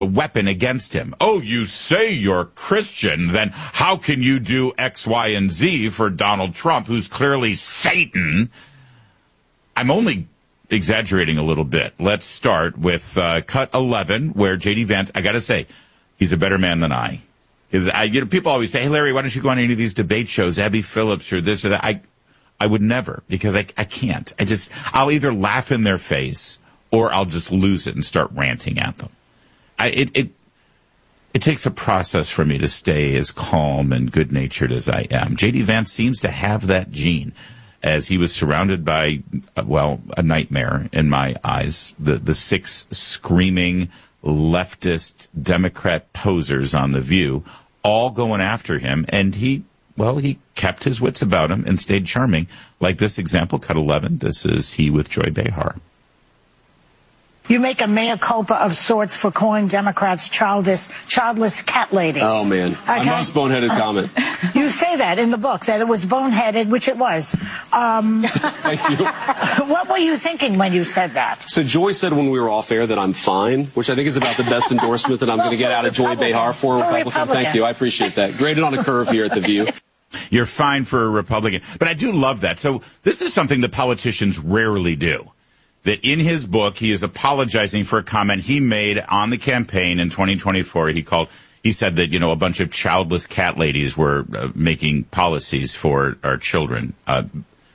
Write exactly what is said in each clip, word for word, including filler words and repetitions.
a weapon against him. Oh, you say you're Christian, then how can you do X, Y, and Z for Donald Trump, who's clearly Satan? I'm only exaggerating a little bit. Let's start with uh, cut eleven, where J D. Vance, I got to say, he's a better man than I. His, I you know, people always say, hey, Larry, why don't you go on any of these debate shows, Abby Phillips or this or that? I I would never, because I, I can't. I just, I'll either laugh in their face or I'll just lose it and start ranting at them. I, it, it, it takes a process for me to stay as calm and good-natured as I am. J D. Vance seems to have that gene, as he was surrounded by, well, a nightmare in my eyes. The, the six screaming leftist Democrat posers on The View, all going after him, and he, well, he kept his wits about him and stayed charming. Like this example, cut eleven. This is he with Joy Behar. You make a mea culpa of sorts for calling Democrats childless, childless cat ladies. Oh, man. Okay? A most boneheaded comment. You say that in the book, that it was boneheaded, which it was. Um, Thank you. What were you thinking when you said that? So Joy said when we were off air that I'm fine, which I think is about the best endorsement that I'm well, going to get out of Joy Behar for a Republican. Republican. Thank you. I appreciate that. Graded on a curve here at The View. You're fine for a Republican. But I do love that. So this is something that politicians rarely do. That in his book, he is apologizing for a comment he made on the campaign in twenty twenty-four. He called, he said that, you know, a bunch of childless cat ladies were uh, making policies for our children, uh,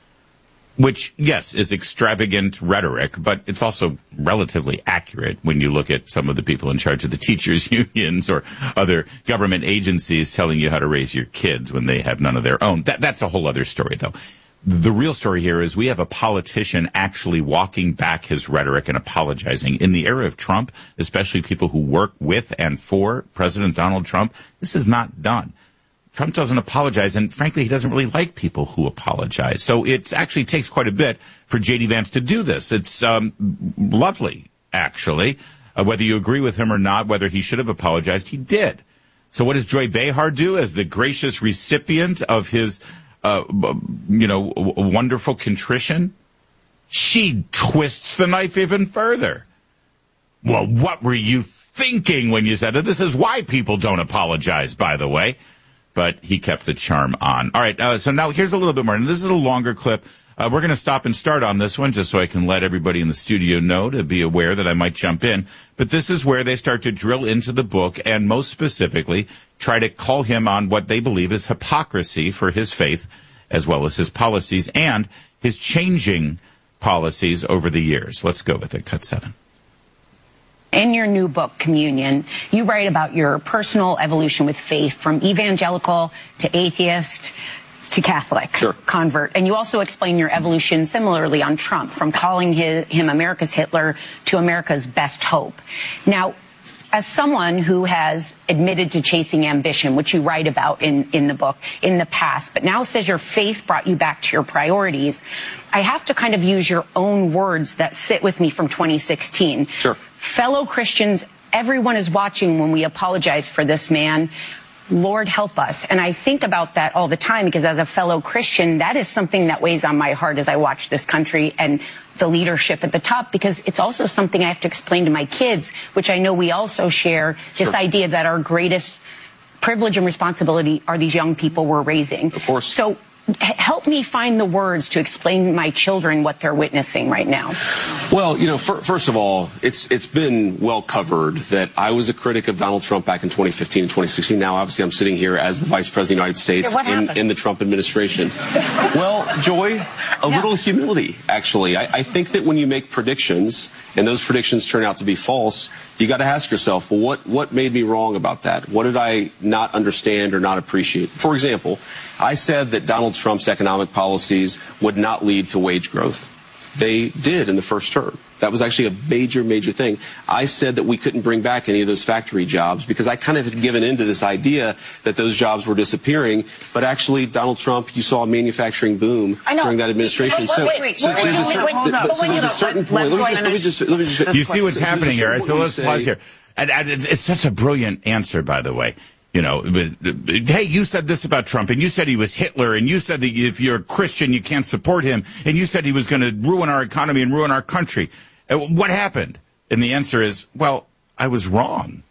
which, yes, is extravagant rhetoric, but it's also relatively accurate when you look at some of the people in charge of the teachers' unions or other government agencies telling you how to raise your kids when they have none of their own. That, that's a whole other story, though. The real story here is we have a politician actually walking back his rhetoric and apologizing. In the era of Trump, especially people who work with and for President Donald Trump, this is not done. Trump doesn't apologize, and frankly, he doesn't really like people who apologize. So it actually takes quite a bit for J D. Vance to do this. It's um, lovely, actually. Uh, whether you agree with him or not, whether he should have apologized, he did. So what does Joy Behar do as the gracious recipient of his Uh, you know, wonderful contrition? She twists the knife even further. Well, what were you thinking when you said that? This is why people don't apologize, by the way. But he kept the charm on. All right, uh, so now here's a little bit more. And this is a longer clip. Uh, we're going to stop and start on this one just so I can let everybody in the studio know to be aware that I might jump in. But this is where they start to drill into the book and most specifically try to call him on what they believe is hypocrisy for his faith as well as his policies and his changing policies over the years. Let's go with it. Cut seven. In your new book, Communion, you write about your personal evolution with faith from evangelical to atheist to Catholic sure. convert. And you also explain your evolution similarly on Trump, from calling his, him America's Hitler to America's best hope. Now, as someone who has admitted to chasing ambition, which you write about in, in the book, in the past, but now says your faith brought you back to your priorities, I have to kind of use your own words that sit with me from twenty sixteen. Sure. Fellow Christians, everyone is watching when we apologize for this man. Lord, help us. And I think about that all the time because as a fellow Christian, that is something that weighs on my heart as I watch this country and the leadership at the top, because it's also something I have to explain to my kids, which I know we also share, this sure. idea that our greatest privilege and responsibility are these young people we're raising. Of course. So help me find the words to explain to my children what they're witnessing right now. Well, you know, for, first of all, it's it's been well covered that I was a critic of Donald Trump back in twenty fifteen and twenty sixteen. Now, obviously, I'm sitting here as the Vice President of the United States yeah, in, in the Trump administration. Well, Joy, a yeah. little humility, actually. I, I think that when you make predictions and those predictions turn out to be false, you got to ask yourself, well, what, what made me wrong about that? What did I not understand or not appreciate? For example, I said that Donald Trump's economic policies would not lead to wage growth. They did in the first term. That was actually a major, major thing. I said that we couldn't bring back any of those factory jobs because I kind of had given into this idea that those jobs were disappearing. But actually, Donald Trump, you saw a manufacturing boom during that administration. Wait, wait, wait, so wait, there's a wait, certain, wait, hold on. so there's a certain point. Let me just, let me just, let me just. You see what's happening here, right? So let's say, pause here. And, and it's, it's such a brilliant answer, by the way. You know, hey, you said this about Trump, and you said he was Hitler, and you said that if you're a Christian, you can't support him, and you said he was going to ruin our economy and ruin our country. What happened? And the answer is, well, I was wrong.